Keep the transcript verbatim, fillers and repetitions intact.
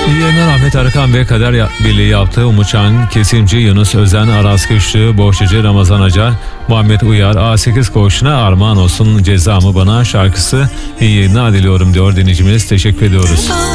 İyi yayınlar. Ahmet Arıkan ve Kader ya- Birliği yaptığı Umutcan Kesimci, Yunus Özen, Aras Güçlü, Bohçacı, Ramazan Acar, Muhammed Uyar, A sekiz koğuşuna armağan olsun Cezamı Bana şarkısı. İyi yayınlar diliyorum diyor dinleyicimiz. Teşekkür ediyoruz.